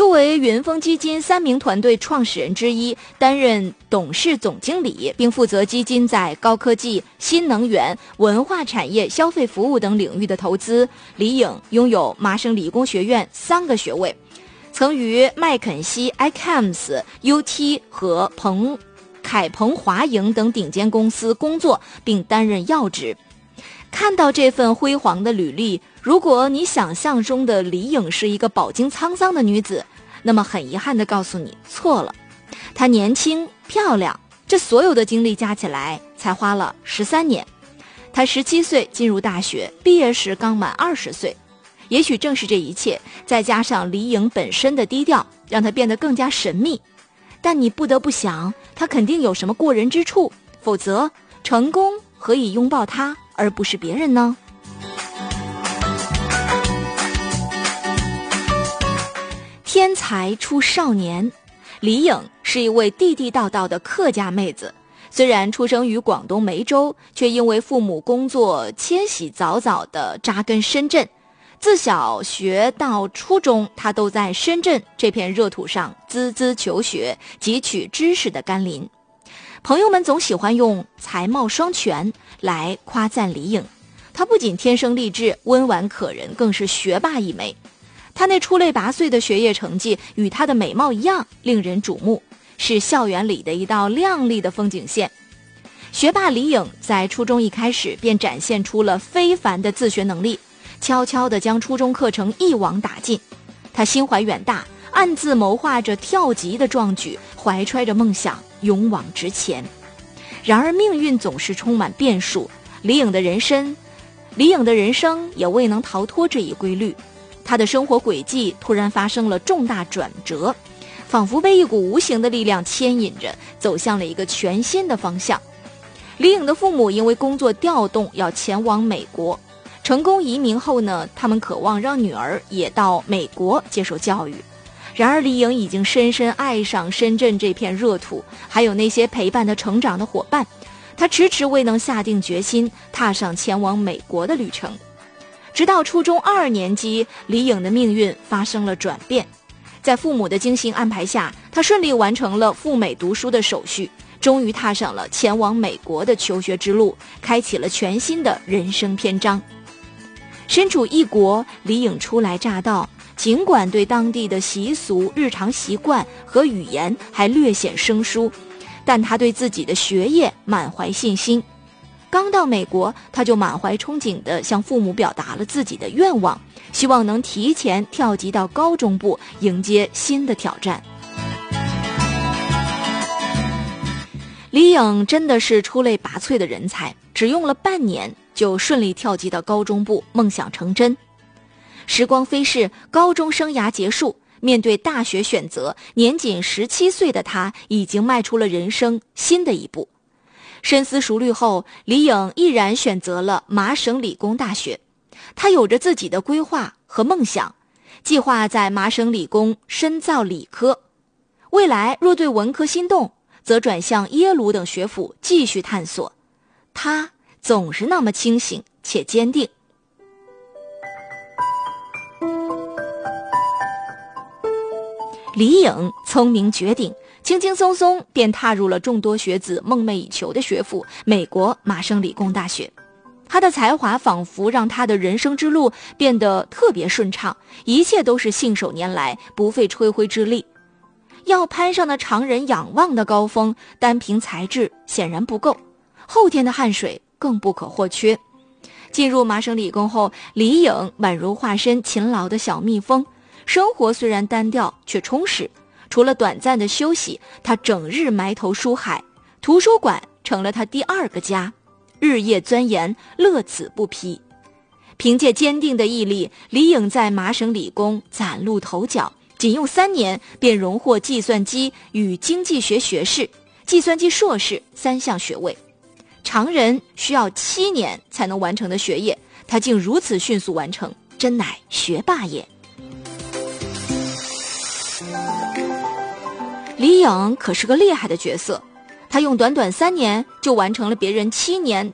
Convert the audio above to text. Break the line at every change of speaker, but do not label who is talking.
作为云峰基金3名团队创始人之一，担任董事总经理，并负责基金在高科技、新能源、文化产业、消费服务等领域的投资。李颖拥有麻省理工学院3个学位，曾于麦肯锡、ICAMS、UT 和凯鹏华盈等顶尖公司工作，并担任要职。看到这份辉煌的履历，如果你想象中的李颖是一个饱经沧桑的女子，那么很遗憾地告诉你错了。她年轻漂亮，这所有的经历加起来才花了13年。她17岁进入大学，毕业时刚满20岁。也许正是这一切，再加上李颖本身的低调，让她变得更加神秘。但你不得不想，她肯定有什么过人之处，否则成功何以拥抱她而不是别人呢？天才出少年，李颖是一位地地道道的客家妹子。虽然出生于广东梅州，却因为父母工作迁徙，早早地扎根深圳。自小学到初中，她都在深圳这片热土上孜孜求学，汲取知识的甘霖。朋友们总喜欢用才貌双全来夸赞李颖，她不仅天生丽质、温婉可人，更是学霸一枚。她那出类拔萃的学业成绩与她的美貌一样令人瞩目，是校园里的一道亮丽的风景线。学霸李颖在初中一开始便展现出了非凡的自学能力，悄悄地将初中课程一网打尽。她心怀远大，暗自谋划着跳级的壮举，怀揣着梦想勇往直前。然而命运总是充满变数，李颖的人生也未能逃脱这一规律。她的生活轨迹突然发生了重大转折，仿佛被一股无形的力量牵引着，走向了一个全新的方向。李颖的父母因为工作调动要前往美国，成功移民后呢，他们渴望让女儿也到美国接受教育。然而李颖已经深深爱上深圳这片热土，还有那些陪伴她成长的伙伴，她迟迟未能下定决心踏上前往美国的旅程。直到初中2年级，李颖的命运发生了转变。在父母的精心安排下，她顺利完成了赴美读书的手续，终于踏上了前往美国的求学之路，开启了全新的人生篇章。身处异国，李颖初来乍到，尽管对当地的习俗、日常习惯和语言还略显生疏，但她对自己的学业满怀信心。刚到美国，她就满怀憧憬地向父母表达了自己的愿望，希望能提前跳级到高中部，迎接新的挑战。李颖真的是出类拔萃的人才，只用了半年就顺利跳级到高中部，梦想成真。时光飞逝，高中生涯结束，面对大学选择，年仅17岁的她已经迈出了人生新的一步。深思熟虑后，李颖毅然选择了麻省理工大学。她有着自己的规划和梦想，计划在麻省理工深造理科，未来若对文科心动，则转向耶鲁等学府继续探索。她总是那么清醒且坚定。李颖聪明绝顶，轻轻松松便踏入了众多学子梦寐以求的学府——美国麻省理工大学。他的才华仿佛让他的人生之路变得特别顺畅，一切都是信手拈来，不费吹灰之力。要攀上那常人仰望的高峰，单凭才智显然不够，后天的汗水更不可或缺。进入麻省理工后，李颖宛如化身勤劳的小蜜蜂，生活虽然单调却充实。除了短暂的休息，他整日埋头书海，图书馆成了他第2个家，日夜钻研，乐此不疲。凭借坚定的毅力，李颖在麻省理工崭露头角，仅用3年便荣获计算机与经济学学士、计算机硕士3项学位。常人需要7年才能完成的学业，他竟如此迅速完成，真乃学霸也。李颖可是个厉害的角色，他用短短3年就完成了别人7年